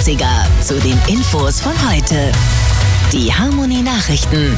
80er zu den Infos von heute. Die Harmony Nachrichten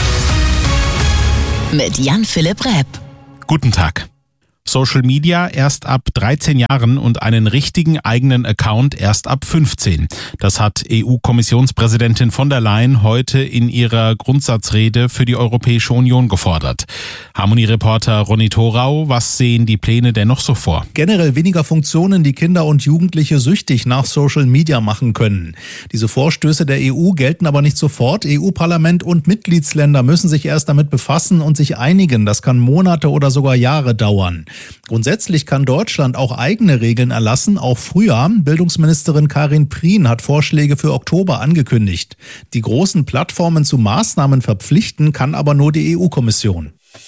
mit Jan-Philipp Repp. Guten Tag. Social Media erst ab 13 Jahren und einen richtigen eigenen Account erst ab 15. Das hat EU-Kommissionspräsidentin von der Leyen heute in ihrer Grundsatzrede für die Europäische Union gefordert. Harmony-Reporter Ronny Thorau, was sehen die Pläne denn noch so vor? Generell weniger Funktionen, die Kinder und Jugendliche süchtig nach Social Media machen können. Diese Vorstöße der EU gelten aber nicht sofort. EU-Parlament und Mitgliedsländer müssen sich erst damit befassen und sich einigen. Das kann Monate oder sogar Jahre dauern. Grundsätzlich kann Deutschland auch eigene Regeln erlassen, auch früher. Bildungsministerin Karin Prien hat Vorschläge für Oktober angekündigt. Die großen Plattformen zu Maßnahmen verpflichten kann aber nur die EU-Kommission.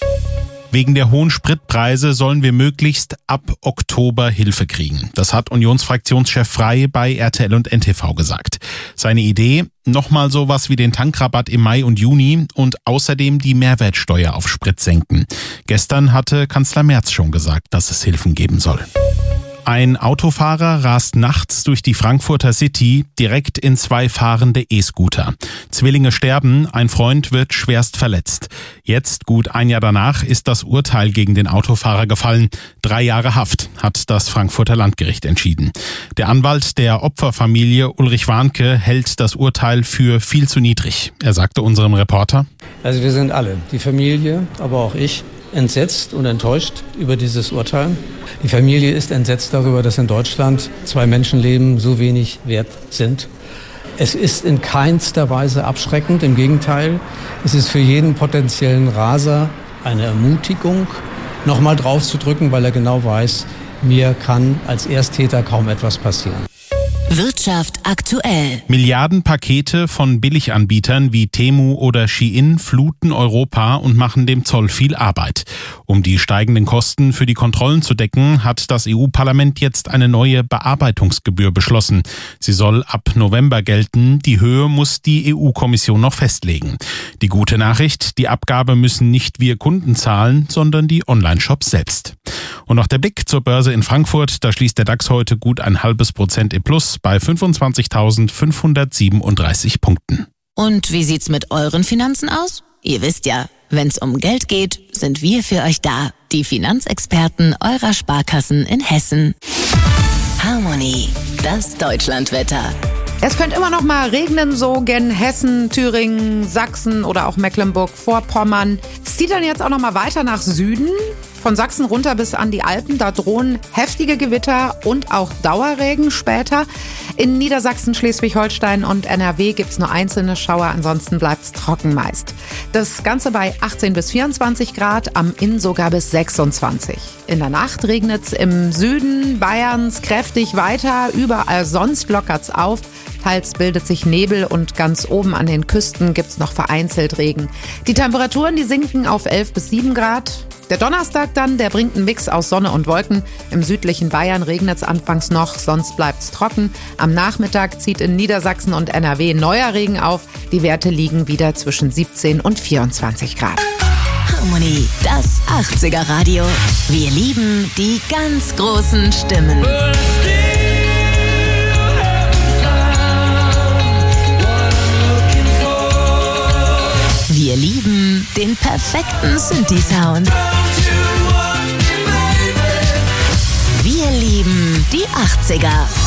Wegen der hohen Spritpreise sollen wir möglichst ab Oktober Hilfe kriegen. Das hat Unionsfraktionschef Frey bei RTL und NTV gesagt. Seine Idee, nochmal sowas wie den Tankrabatt im Mai und Juni und außerdem die Mehrwertsteuer auf Sprit senken. Gestern hatte Kanzler Merz schon gesagt, dass es Hilfen geben soll. Ein Autofahrer rast nachts durch die Frankfurter City direkt in zwei fahrende E-Scooter. Zwillinge sterben, ein Freund wird schwerst verletzt. Jetzt, gut ein Jahr danach, ist das Urteil gegen den Autofahrer gefallen. 3 Jahre Haft hat das Frankfurter Landgericht entschieden. Der Anwalt der Opferfamilie Ulrich Warnke hält das Urteil für viel zu niedrig. Er sagte unserem Reporter: Also wir sind alle, die Familie, aber auch ich, entsetzt und enttäuscht über dieses Urteil. Die Familie ist entsetzt darüber, dass in Deutschland 2 Menschenleben so wenig wert sind. Es ist in keinster Weise abschreckend. Im Gegenteil, es ist für jeden potenziellen Raser eine Ermutigung, nochmal drauf zu drücken, weil er genau weiß, mir kann als Ersttäter kaum etwas passieren. Wirtschaft aktuell. Milliardenpakete von Billiganbietern wie Temu oder Shein fluten Europa und machen dem Zoll viel Arbeit. Um die steigenden Kosten für die Kontrollen zu decken, hat das EU-Parlament jetzt eine neue Bearbeitungsgebühr beschlossen. Sie soll ab November gelten. Die Höhe muss die EU-Kommission noch festlegen. Die gute Nachricht, die Abgabe müssen nicht wir Kunden zahlen, sondern die Online-Shops selbst. Und noch der Blick zur Börse in Frankfurt. Da schließt der DAX heute gut 0,5% im Plus bei 25.537 Punkten. Und wie sieht's mit euren Finanzen aus? Ihr wisst ja, wenn's um Geld geht, sind wir für euch da. Die Finanzexperten eurer Sparkassen in Hessen. Harmony, das Deutschlandwetter. Es könnte immer noch mal regnen, so gen Hessen, Thüringen, Sachsen oder auch Mecklenburg-Vorpommern. Es zieht dann jetzt auch noch mal weiter nach Süden. Von Sachsen runter bis an die Alpen, da drohen heftige Gewitter und auch Dauerregen später. In Niedersachsen, Schleswig-Holstein und NRW gibt's nur einzelne Schauer, ansonsten bleibt's trocken meist. Das Ganze bei 18 bis 24 Grad, am Inn sogar bis 26. In der Nacht regnet's im Süden Bayerns kräftig weiter, überall sonst lockert's auf. Teils bildet sich Nebel und ganz oben an den Küsten gibt's noch vereinzelt Regen. Die Temperaturen, die sinken auf 11 bis 7 Grad. Der Donnerstag dann, der bringt einen Mix aus Sonne und Wolken. Im südlichen Bayern regnet's anfangs noch, sonst bleibt's trocken. Am Nachmittag zieht in Niedersachsen und NRW neuer Regen auf. Die Werte liegen wieder zwischen 17 und 24 Grad. Harmony, das 80er Radio. Wir lieben die ganz großen Stimmen. Wir lieben den perfekten Synthi-Sound. Wir lieben die 80er.